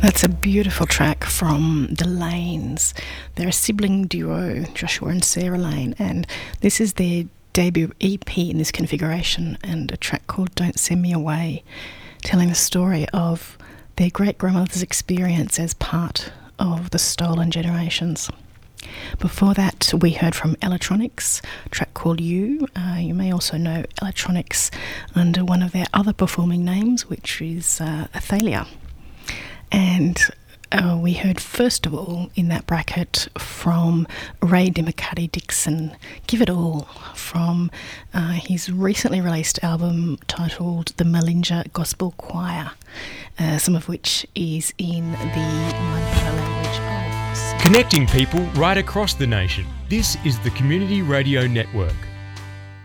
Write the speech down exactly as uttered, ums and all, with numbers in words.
That's a beautiful track from The Lanes. They're a sibling duo, Joshua and Sarah Lane, and this is their debut E P in this configuration, and a track called Don't Send Me Away, telling the story of their great-grandmother's experience as part of the Stolen Generations. Before that, we heard from Electronics, a track called You. Uh, you may also know Electronics under one of their other performing names, which is uh, Athalia. And uh, we heard, first of all, in that bracket from Ray DeMcCuddy Dixon, Give It All, from uh, his recently released album titled The Malinga Gospel Choir, uh, some of which is in the Mandala language of... Connecting people right across the nation. This is the Community Radio Network.